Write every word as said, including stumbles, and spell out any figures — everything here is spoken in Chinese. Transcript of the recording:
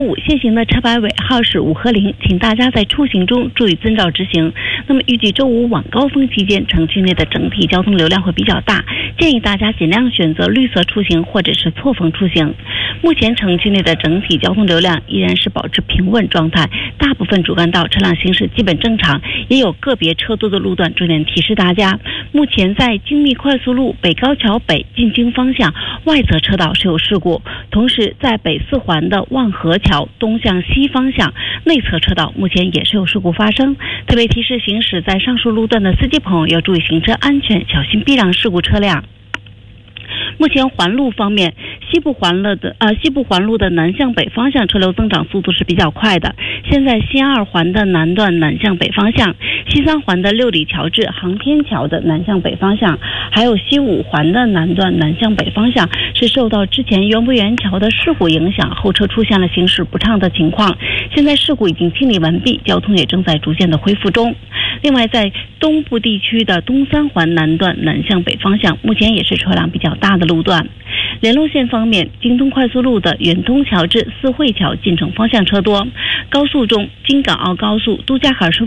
五现行的车牌尾号是五和零，请大家在出行中注意遵照执行。那么预计周五晚高峰期间，城区内的整体交通流量会比较大，建议大家尽量选择绿色出行或者是错峰出行。目前城区内的整体交通流量依然是保持平稳状态，大部分主干道车辆行驶基本正常，也有个别车多的路段。重点提示大家，目前在京密快速路北高桥北进京方向外侧车道是有事故，同时在北四环的望河桥东向西方向内侧车道目前也是有事故发生，特别提示行驶在上述路段的司机朋友要注意行车安全，小心避让事故车辆。目前环路方面，西部环路的呃西部环路的南向北方向车流增长速度是比较快的。现在西二环的南段南向北方向，西三环的六里桥至航天桥的南向北方向，还有西五环的南段南向北方向，是受到之前园博园桥的事故影响，后车出现了行驶不畅的情况。现在事故已经清理完毕，交通也正在逐渐的恢复中。另外，在东部地区的东三环南段南向北方向，目前也是车辆比较大的路段。联络线方面，京东快速路的远东桥至四惠桥进城方向车多，高速中京港澳高速都架海收费